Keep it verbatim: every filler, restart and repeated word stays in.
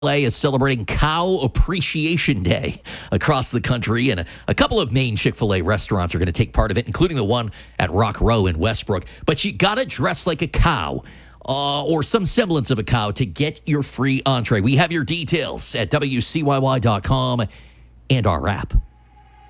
A is celebrating Cow Appreciation Day across the country, and a, a couple of main Chick-fil-A restaurants are going to take part of it, including the one at Rock Row in Westbrook. But you got to dress like a cow uh, or some semblance of a cow to get your free entree. We have your details at W C Y Y dot com and our app.